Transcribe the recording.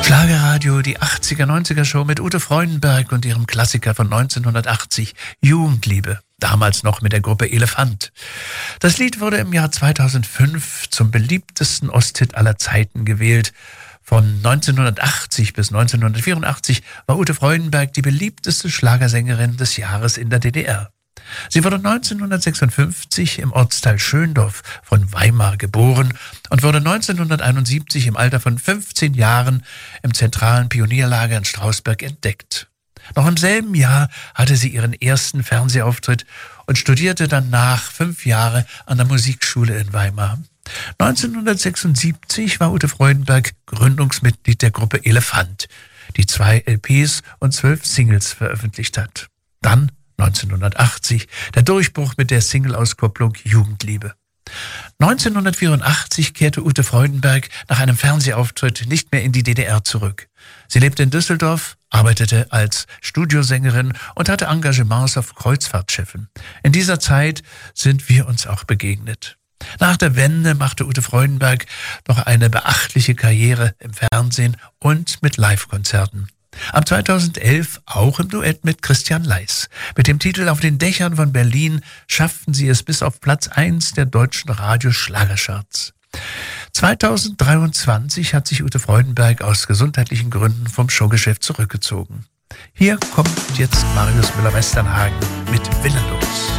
Schlagerradio, die 80er-90er-Show mit Ute Freudenberg und ihrem Klassiker von 1980, Jugendliebe, damals noch mit der Gruppe Elefant. Das Lied wurde im Jahr 2005 zum beliebtesten Osthit aller Zeiten gewählt. Von 1980 bis 1984 war Ute Freudenberg die beliebteste Schlagersängerin des Jahres in der DDR. Sie wurde 1956 im Ortsteil Schöndorf von Weimar geboren und wurde 1971 im Alter von 15 Jahren im zentralen Pionierlager in Strausberg entdeckt. Noch im selben Jahr hatte sie ihren ersten Fernsehauftritt und studierte danach 5 Jahre an der Musikschule in Weimar. 1976 war Ute Freudenberg Gründungsmitglied der Gruppe Elefant, die 2 LPs und 12 Singles veröffentlicht hat. Dann 1980 der Durchbruch mit der Single-Auskopplung Jugendliebe. 1984 kehrte Ute Freudenberg nach einem Fernsehauftritt nicht mehr in die DDR zurück. Sie lebte in Düsseldorf, arbeitete als Studiosängerin und hatte Engagements auf Kreuzfahrtschiffen. In dieser Zeit sind wir uns auch begegnet. Nach der Wende machte Ute Freudenberg noch eine beachtliche Karriere im Fernsehen und mit Live-Konzerten. Ab 2011 auch im Duett mit Christian Leis. Mit dem Titel Auf den Dächern von Berlin schafften sie es bis auf Platz 1 der deutschen Radioschlagercharts. 2023 hat sich Ute Freudenberg aus gesundheitlichen Gründen vom Showgeschäft zurückgezogen. Hier kommt jetzt Marius Müller-Westernhagen mit Willenlos.